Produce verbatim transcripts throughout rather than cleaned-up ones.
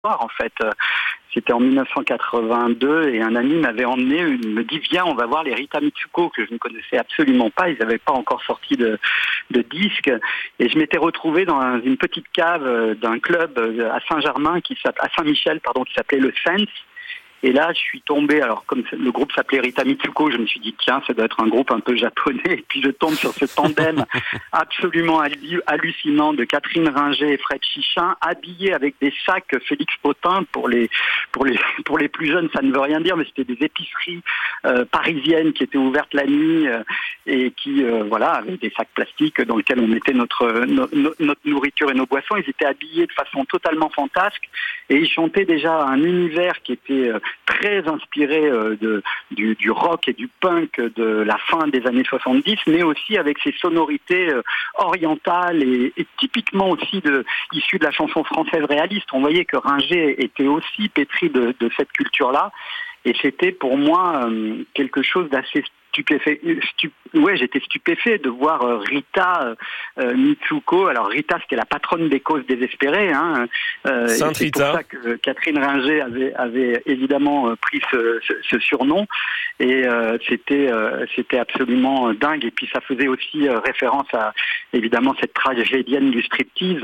En fait, c'était en dix-neuf cent quatre-vingt-deux et un ami m'avait emmené, il me dit viens, on va voir les Rita Mitsuko que je ne connaissais absolument pas, ils n'avaient pas encore sorti de, de disque et je m'étais retrouvé dans une petite cave d'un club à Saint-Germain, qui à Saint-Michel pardon, qui s'appelait le Sense. Et là, je suis tombé, alors comme le groupe s'appelait Rita Mitsuko, je me suis dit, tiens, ça doit être un groupe un peu japonais. Et puis je tombe sur ce tandem absolument hallucinant de Catherine Ringer et Fred Chichin, habillés avec des sacs Félix Potin. Pour les, pour les, pour les plus jeunes, ça ne veut rien dire, mais c'était des épiceries euh, parisiennes qui étaient ouvertes la nuit euh, et qui, euh, voilà, avaient des sacs plastiques dans lesquels on mettait notre, no, no, notre nourriture et nos boissons. Ils étaient habillés de façon totalement fantasque et ils chantaient déjà un univers qui était euh, très inspiré euh, de, du, du rock et du punk de la fin des années soixante-dix, mais aussi avec ses sonorités euh, orientales et, et typiquement aussi de, issues de la chanson française réaliste. On voyait que Ringer était aussi pétri de, de cette culture-là, et c'était pour moi euh, quelque chose d'assez stupéfait. Stup... Ouais, j'étais stupéfait de voir euh, Rita euh, Mitsuko. Alors Rita, c'était la patronne des causes désespérées. Hein. Euh, Sainte c'est Rita. pour ça que Catherine Ringer avait, avait évidemment euh, pris ce, ce, ce surnom. Et euh, c'était, euh, c'était absolument dingue. Et puis ça faisait aussi euh, référence à évidemment cette tragédienne du striptease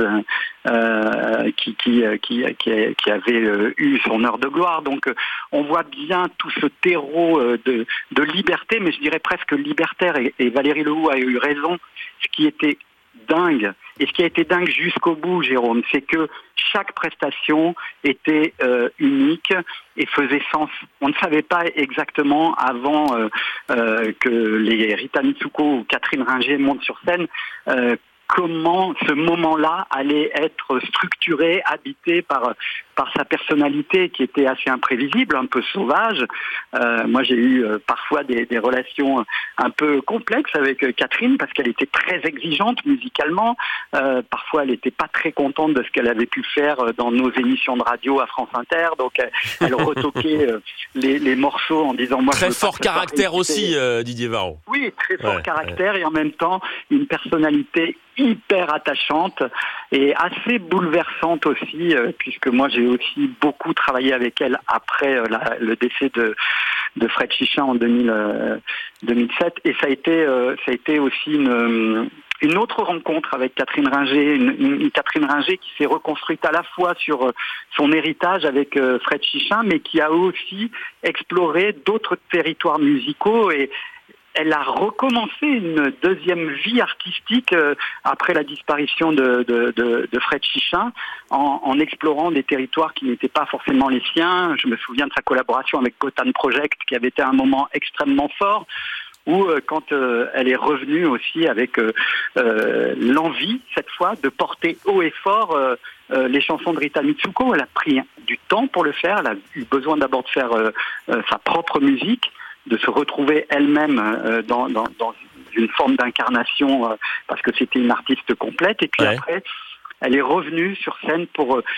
euh, qui, qui, qui, qui, qui avait euh, eu son heure de gloire. Donc euh, on voit bien tout ce terreau euh, de, de liberté, mais je dirais presque libertaire, et, et Valérie Lehoux a eu raison. Ce qui était dingue, et ce qui a été dingue jusqu'au bout, Jérôme, c'est que chaque prestation était euh, unique et faisait sens. On ne savait pas exactement avant euh, euh, que les Rita Mitsuko ou Catherine Ringer montent sur scène euh, comment ce moment-là allait être structuré, habité par par sa personnalité qui était assez imprévisible, un peu sauvage. Euh, moi, j'ai eu euh, parfois des, des relations un peu complexes avec euh, Catherine parce qu'elle était très exigeante musicalement. Euh, parfois, elle n'était pas très contente de ce qu'elle avait pu faire euh, dans nos émissions de radio à France Inter. Donc, elle, elle retoquait euh, les, les morceaux en disant moi. Très je veux fort pas que caractère ça aussi, euh, Didier Varro. Oui, très fort ouais, caractère ouais. Et en même temps une personnalité hyper attachante et assez bouleversante aussi, euh, puisque moi j'ai aussi beaucoup travaillé avec elle après euh, la, le décès de, de Fred Chichin en deux mille, euh, deux mille sept, et ça a été, euh, ça a été aussi une, une autre rencontre avec Catherine Ringer, une, une Catherine Ringer qui s'est reconstruite à la fois sur son héritage avec euh, Fred Chichin, mais qui a aussi exploré d'autres territoires musicaux, et elle a recommencé une deuxième vie artistique euh, après la disparition de, de, de, de Fred Chichin, en, en explorant des territoires qui n'étaient pas forcément les siens. Je me souviens de sa collaboration avec Gotham Project, qui avait été un moment extrêmement fort, ou euh, quand euh, elle est revenue aussi avec euh, euh, l'envie, cette fois, de porter haut et fort euh, euh, les chansons de Rita Mitsuko. Elle a pris du temps pour le faire, elle a eu besoin d'abord de faire euh, euh, sa propre musique, de se retrouver elle-même euh, dans, dans, dans une forme d'incarnation, euh, parce que c'était une artiste complète. Et puis ouais. Après, elle est revenue sur scène pour euh,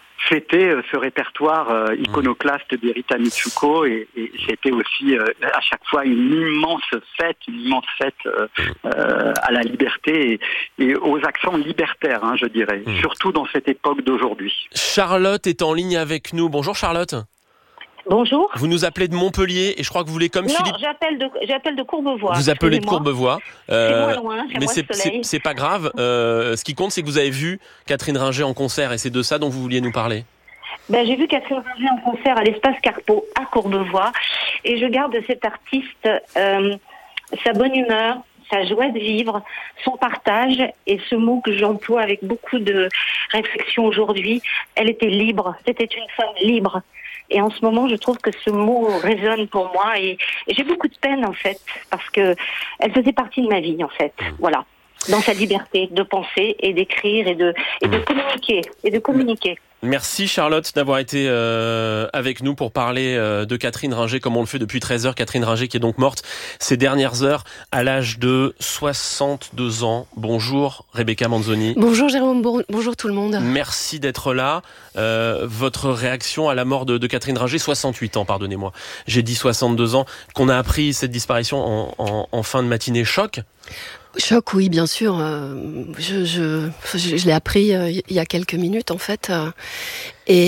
fêter euh, ce répertoire euh, iconoclaste de Rita Mitsuko. Et, et c'était aussi euh, à chaque fois une immense fête, une immense fête euh, euh, à la liberté et, et aux accents libertaires, hein, je dirais, mmh. surtout dans cette époque d'aujourd'hui. Charlotte est en ligne avec nous. Bonjour Charlotte. Bonjour. Vous nous appelez de Montpellier et je crois que vous voulez comme non, Philippe. Non, j'appelle de j'appelle de Courbevoie. Vous appelez de Courbevoie. Euh, c'est moins loin, c'est mais moins c'est, soleil. c'est c'est pas grave. Euh, ce qui compte, c'est que vous avez vu Catherine Ringer en concert et c'est de ça dont vous vouliez nous parler. Ben, j'ai vu Catherine Ringer en concert à l'Espace Carpeau à Courbevoie et je garde de cette artiste euh, sa bonne humeur, sa joie de vivre, son partage, et ce mot que j'emploie avec beaucoup de réflexion aujourd'hui, elle était libre, c'était une femme libre. Et en ce moment, je trouve que ce mot résonne pour moi, et, et j'ai beaucoup de peine en fait, parce que elle faisait partie de ma vie en fait. Voilà, dans sa liberté de penser et d'écrire et de et de communiquer et de communiquer. Merci Charlotte d'avoir été euh, avec nous pour parler euh, de Catherine Ringer comme on le fait depuis treize heures. Catherine Ringer qui est donc morte ces dernières heures à l'âge de soixante-deux ans. Bonjour Rebecca Manzoni. Bonjour Jérôme, bonjour tout le monde. Merci d'être là. Euh, votre réaction à la mort de, de Catherine Ringer, soixante-huit ans, pardonnez-moi. J'ai dit soixante-deux ans, qu'on a appris cette disparition en, en, en fin de matinée. Choc ? Choc, oui, bien sûr. Je, je, je, je l'ai appris il y a quelques minutes, en fait. Et